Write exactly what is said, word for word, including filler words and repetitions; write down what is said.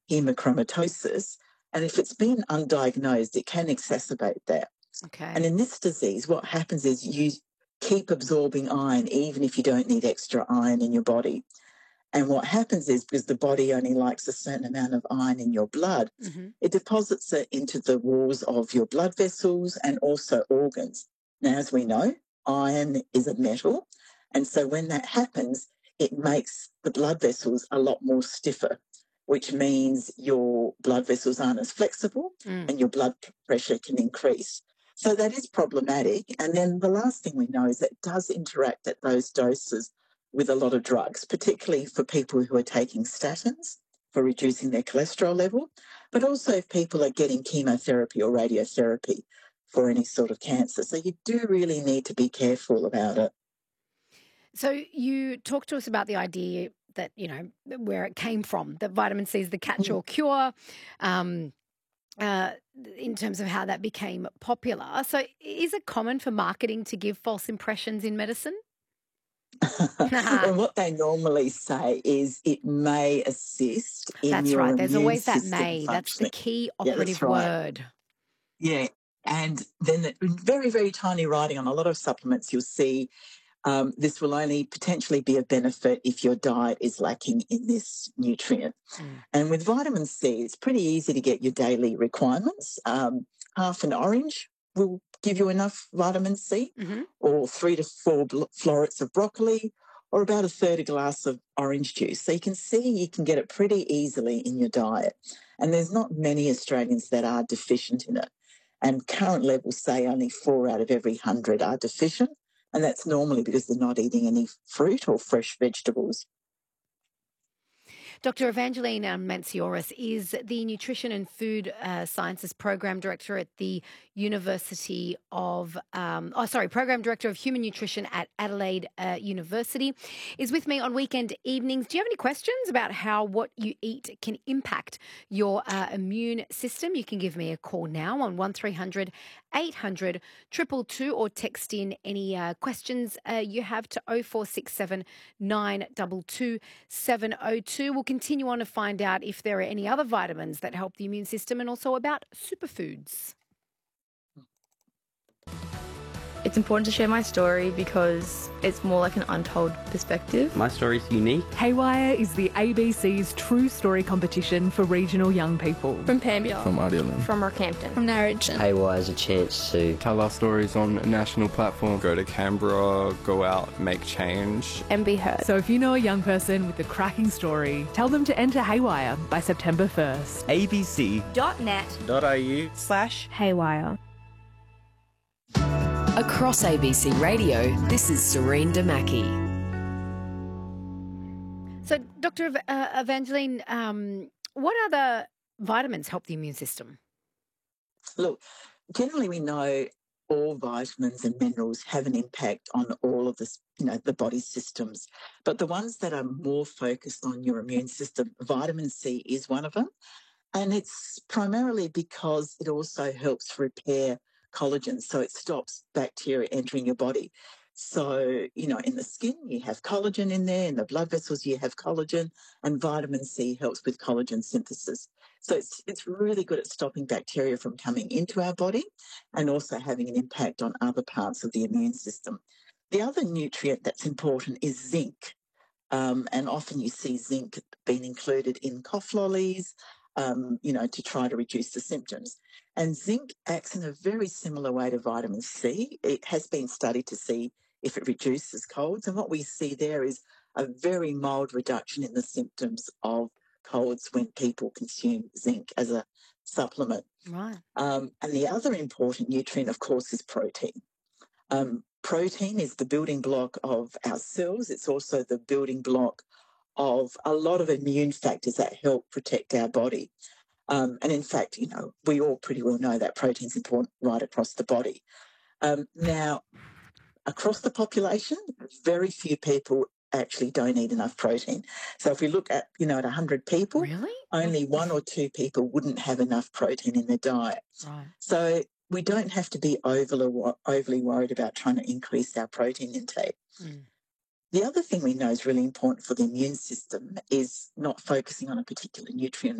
hemochromatosis. And if it's been undiagnosed, it can exacerbate that. Okay. And in this disease, what happens is you keep absorbing iron even if you don't need extra iron in your body. And what happens is, because the body only likes a certain amount of iron in your blood, Mm-hmm. it deposits it into the walls of your blood vessels and also organs. Now, as we know, iron is a metal. And so when that happens, it makes the blood vessels a lot more stiffer, which means your blood vessels aren't as flexible Mm. and your blood pressure can increase. So that is problematic. And then the last thing we know is that it does interact at those doses with a lot of drugs, particularly for people who are taking statins for reducing their cholesterol level, but also if people are getting chemotherapy or radiotherapy for any sort of cancer. So you do really need to be careful about it. So you talked to us about the idea that, you know, where it came from, that vitamin C is the catch-all cure, um, uh, in terms of how that became popular. So is it common for marketing to give false impressions in medicine? And what they normally say is it may assist in That's your right. There's immune always that system may. That's the functioning. key Yeah, operative that's right. word. Yeah. And then the very, very tiny writing on a lot of supplements, you'll see um, this will only potentially be a benefit if your diet is lacking in this nutrient. Mm. And with vitamin C, it's pretty easy to get your daily requirements. Um, half an orange will give you enough vitamin C, Mm-hmm. or three to four florets of broccoli, or about a third a glass of orange juice. So you can see you can get it pretty easily in your diet. And there's not many Australians that are deficient in it. And current levels say only four out of every hundred are deficient. And that's normally because they're not eating any fruit or fresh vegetables. Doctor Evangeline Mancioris is the Nutrition and Food uh, Sciences Program Director at the University of, um, oh, sorry, Program Director of Human Nutrition at Adelaide uh, University, is with me on weekend evenings. Do you have any questions about how what you eat can impact your uh, immune system? You can give me a call now on one three hundred eight hundred two two two or text in any uh, questions uh, you have to oh four six seven nine two two seven oh two. We'll continue on to find out if there are any other vitamins that help the immune system and also about superfoods. It's important to share my story because it's more like an untold perspective. My story's unique. Haywire is the A B C's true story competition for regional young people. From Pambia. From Ardelan. From Rockhampton. From Narrogin. Haywire is a chance to tell our stories on a national platform. Go to Canberra, go out, make change. And be heard. So if you know a young person with a cracking story, tell them to enter Haywire by September first. abc.net.au slash Haywire. Across A B C Radio, this is Serene Damaki. So, Doctor Ev- uh, Evangeline, um, what other vitamins help the immune system? Look, generally we know all vitamins and minerals have an impact on all of this, you know, the body systems. But the ones that are more focused on your immune system, vitamin C is one of them. And it's primarily because it also helps repair collagen, so it stops bacteria entering your body. So, you know, in the skin, you have collagen in there, in the blood vessels, you have collagen, and vitamin C helps with collagen synthesis. So it's, it's really good at stopping bacteria from coming into our body and also having an impact on other parts of the immune system. The other nutrient that's important is zinc. Um, and often you see zinc being included in cough lollies, um, you know, to try to reduce the symptoms. And zinc acts in a very similar way to vitamin C. It has been studied to see if it reduces colds. And what we see there is a very mild reduction in the symptoms of colds when people consume zinc as a supplement. Right. Um, and the other important nutrient, of course, is protein. Um, protein is the building block of our cells. It's also the building block of a lot of immune factors that help protect our body. Um, and in fact, you know, we all pretty well know that protein's important right across the body. Um, now, across the population, very few people actually don't eat enough protein. So if we look at, you know, at one hundred people, Really? only one or two people wouldn't have enough protein in their diet. Right. So we don't have to be overly, overly worried about trying to increase our protein intake. Mm. The other thing we know is really important for the immune system is not focusing on a particular nutrient